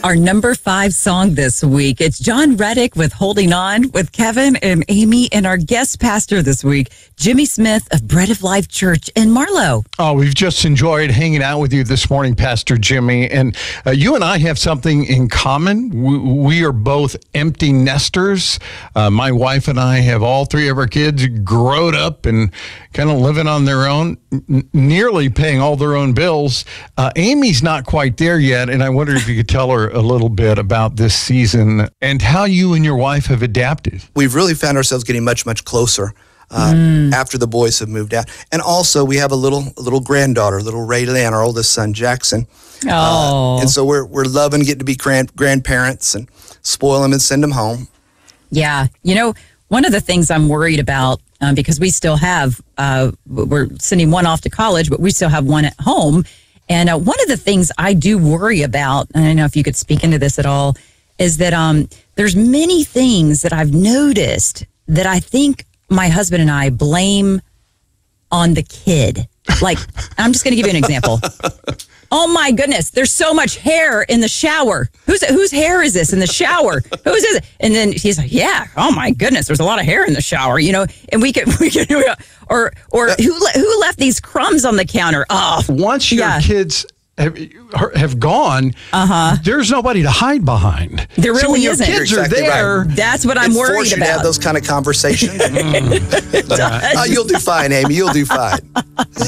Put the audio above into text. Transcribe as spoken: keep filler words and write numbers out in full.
Our number five song this week, it's John Reddick with Holding On with Kevin and Amy, and our guest pastor this week, Jimmy Smith of Bread of Life Church in Marlow. Oh, we've just enjoyed hanging out with you this morning, Pastor Jimmy. And uh, you and I have something in common. We, we are both empty nesters. Uh, my wife and I have all three of our kids grown up and kind of living on their own, n- nearly paying all their own bills. Uh, Amy's not quite there yet, and I wondered if you could tell her a little bit about this season and how you and your wife have adapted. We've really found ourselves getting much, much closer uh, mm. after the boys have moved out. And also, we have a little a little granddaughter, little Raylan, our oldest son, Jackson. Oh. Uh, and so we're we're loving getting to be grand, grandparents and spoil them and send them home. Yeah. You know, one of the things I'm worried about, um, because we still have, uh, we're sending one off to college, but we still have one at home. And uh, one of the things I do worry about, and I don't know if you could speak into this at all, is that um, there's many things that I've noticed that I think my husband and I blame on the kid. Like, I'm just going to give you an example. Oh my goodness, there's so much hair in the shower. Whose whose hair is this in the shower? Whose is it? And then he's like, yeah, oh my goodness, there's a lot of hair in the shower, you know, and we can, we can or, or who, who left these crumbs on the counter? Oh, once your yeah. kids have, have gone, uh-huh. there's nobody to hide behind. There really so when isn't. Your kids You're exactly are there. Right. That's what I'm it worried force you about. to have those kind of conversations. It does. Uh, you'll do fine, Amy. You'll do fine.